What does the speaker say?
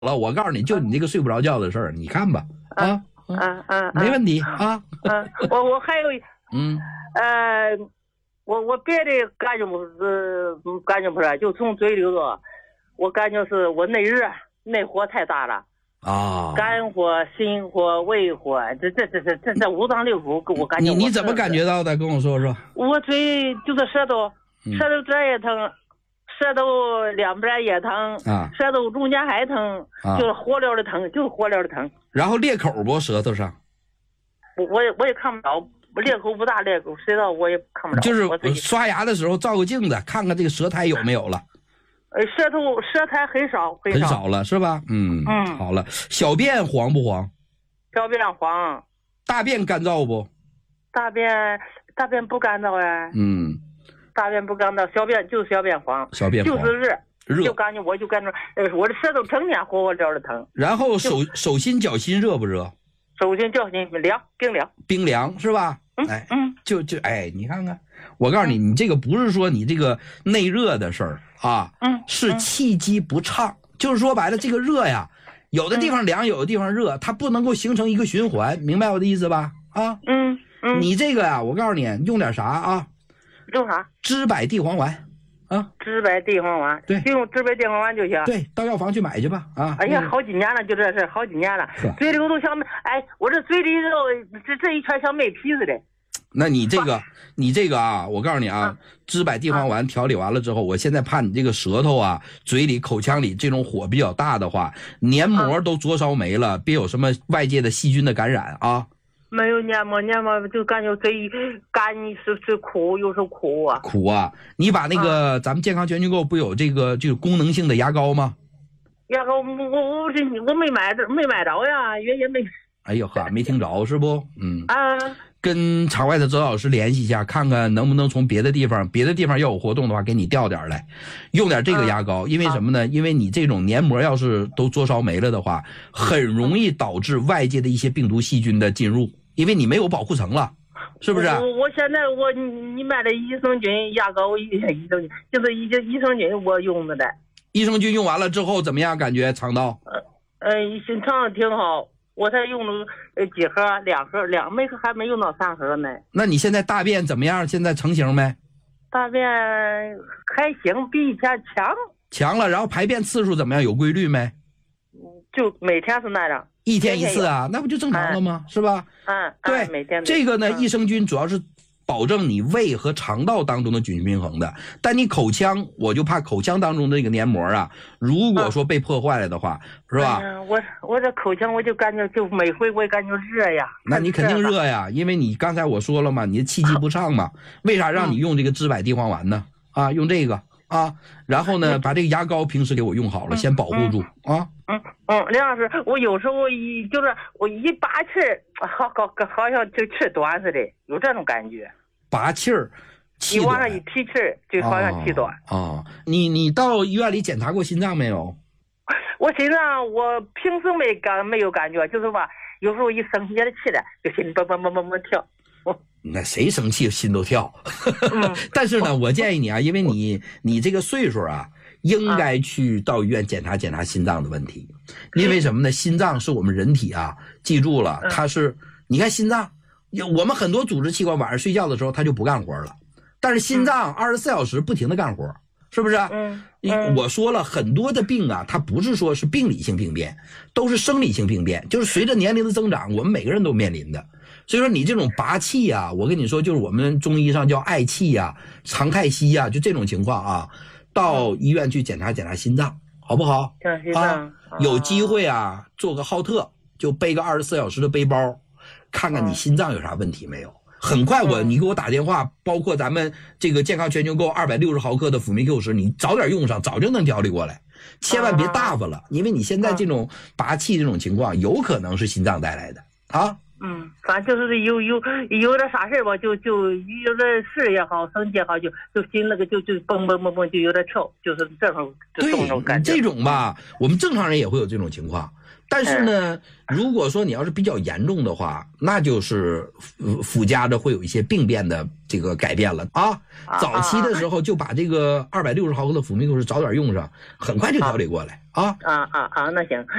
了，我告诉你，就你这个睡不着觉的事儿，你看吧，没问题啊。 我还有我别的感觉不是，就从嘴里头，我感觉是我内热内火太大了啊，肝火、心火、胃火，这五脏六腑，我感觉你怎么感觉到的？跟我说说。 我嘴就是舌头这儿也疼，舌头两边也疼啊，舌头中间还疼啊，就是火燎的疼，就是火燎的疼。 然后裂口不？舌头上？ 我也看不着。裂口不大，裂口谁知道我也看不着。 就是刷牙的时候照个镜子，看看这个舌苔有没有了。 舌苔很少了是吧？好了。小便黄不黄？ 小便黄。 大便干燥不？ 大便不干燥呀。大便不干燥，小便黄。 小便黄就是热，就感觉我的舌头整天火燎的疼。 然后手心脚心热不热？ 手心脚心冰凉是吧？你看看，我告诉你，你这个不是说你这个内热的事儿啊，是气机不畅，就是说白了，这个热呀，有的地方凉，有的地方热，它不能够形成一个循环，明白我的意思吧？啊，你这个呀，我告诉你，用点啥啊？ 用啥？ 知柏地黄丸。 知柏地黄丸， 对， 就用知柏地黄丸就行。 对，到药房去买去吧。啊， 哎呀，好几年了，就这事，好几年了，嘴里都像我这嘴里这一圈像麦皮似的。那你这个啊，我告诉你啊，知柏地黄丸调理完了之后，我现在怕你这个舌头啊、嘴里、口腔里这种火比较大的话，黏膜都灼烧没了，别有什么外界的细菌的感染啊。 没有黏膜就感觉嘴干是苦，有时候苦啊。 苦啊！你把那个咱们健康全聚购不有这个就是功能性的牙膏吗？ 牙膏我没买着呀，也没。 哎呦呵，没听着是不？跟场外的周老师联系一下，看看能不能从别的地方要有活动的话，给你调点来，用点这个牙膏。因为什么呢？因为你这种黏膜要是都灼烧没了的话，很容易导致外界的一些病毒细菌的进入。因为你没有保护层了，是不是？ 我现在你买的益生菌牙膏，就是益生菌我用的。 益生菌用完了之后怎么样？感觉肠道？ 肠道挺好，我才用了几盒，2盒，每盒还没用到3盒呢。 那你现在大便怎么样？现在成型没？ 大便还行，比以前强了。然后排便次数怎么样？有规律没？ 就每天是那样。 1天1次啊，那不就正常了吗？是吧？对， 每天这个呢，益生菌主要是保证你胃和肠道当中的菌群平衡的，但你口腔，我就怕口腔当中的这个黏膜啊，如果说被破坏了的话，是吧？ 我这口腔我就感觉就每回我也感觉热呀。 那你肯定热呀，因为你刚才我说了嘛，你的气机不畅嘛，为啥让你用这个知柏地黄丸呢？啊，用这个啊，然后呢，把这个牙膏平时给我用好了，先保护住啊。 梁老师，我有时候我一拔气儿，好像就气短似的，有这种感觉。 拔气儿， 你往上一提气儿，就好像气短。 你到医院里检查过心脏没有？ 我心脏我平时没有感觉，就是吧，有时候一生气了气了，就心蹦蹦蹦蹦蹦跳。 那谁生气心都跳。但是呢，我建议你啊，因为你这个岁数啊。应该去到医院检查心脏的问题，因为什么呢？心脏是我们人体啊，记住了，它是你看心脏，我们很多组织器官晚上睡觉的时候它就不干活了，但是心脏24小时不停的干活，是不是？我说了很多的病啊，它不是说是病理性病变，都是生理性病变，就是随着年龄的增长，我们每个人都面临的。所以说你这种拔气啊，我跟你说，就是我们中医上叫嗳气啊、常态息啊，就这种情况啊。到医院去检查心脏，好不好？有机会啊，做个浩特，就背个24小时的背包，看看你心脏有啥问题没有。很快你给我打电话，包括咱们这个健康全球购260毫克的辅酶 Q10，你早点用上，早就能调理过来。千万别大发了，因为你现在这种拔气这种情况，有可能是心脏带来的啊。 反正就是有点啥事吧，就有点事也好，生气也好，就心那个就蹦蹦蹦蹦就有点跳，就是这种感觉。 这种吧，我们正常人也会有这种情况，但是呢，如果说你要是比较严重的话，那就是附加着会有一些病变的这个改变了啊。早期的时候就把这个260毫克的辅酶素早点用上，很快就调理过来啊。 那行。